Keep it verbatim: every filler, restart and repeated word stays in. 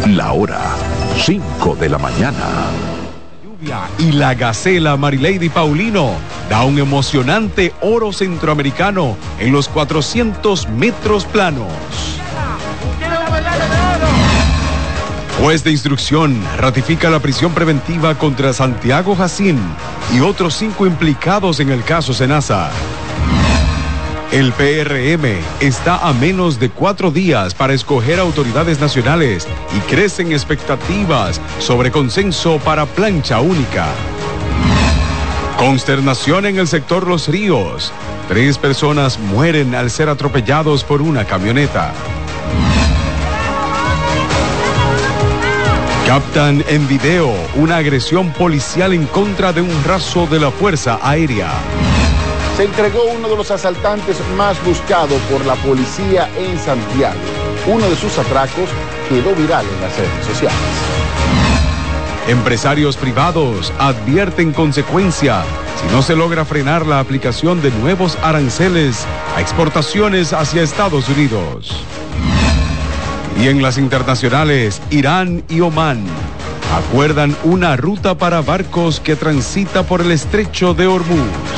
La hora, cinco de la mañana. Y la Gacela Marilady Paulino da un emocionante oro centroamericano en los cuatrocientos metros planos. Juez de instrucción ratifica la prisión preventiva contra Santiago Jacín y otros cinco implicados en el caso Senasa. El P R M está a menos de cuatro días para escoger autoridades nacionales y crecen expectativas sobre consenso para plancha única. Consternación en el sector Los Ríos. Tres personas mueren al ser atropellados por una camioneta. Captan en video una agresión policial en contra de un raso de la Fuerza Aérea. Se entregó uno de los asaltantes más buscados por la policía en Santiago. Uno de sus atracos quedó viral en las redes sociales. Empresarios privados advierten consecuencia si no se logra frenar la aplicación de nuevos aranceles a exportaciones hacia Estados Unidos. Y en las internacionales, Irán y Omán acuerdan una ruta para barcos que transita por el estrecho de Hormuz.